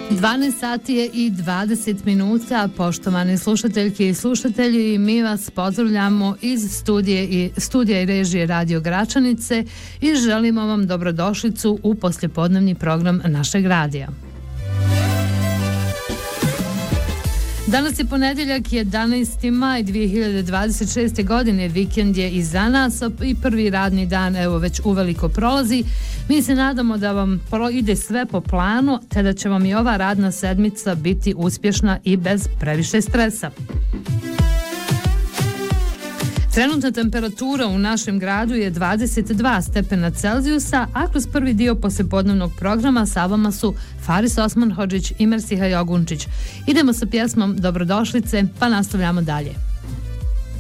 12 sati je i 20 minuta, poštovani slušateljke i slušatelji, mi vas pozdravljamo iz studija i režije Radio Gračanice i želimo vam dobrodošlicu u poslijepodnevni program našeg radija. Danas je ponedjeljak, 11. maj 2026. godine, vikend je iza nas i prvi radni dan evo već uveliko prolazi. Mi se nadamo da vam ide sve po planu, te da će vam i ova radna sedmica biti uspješna i bez previše stresa. Trenutna temperatura u našem gradu je 22 stepena Celzijusa, a kroz prvi dio poslijepodnevnog programa sa vama su Faris Osmanhodžić i Mersiha Jogunčić. Idemo sa pjesmom Dobrodošlice, pa nastavljamo dalje.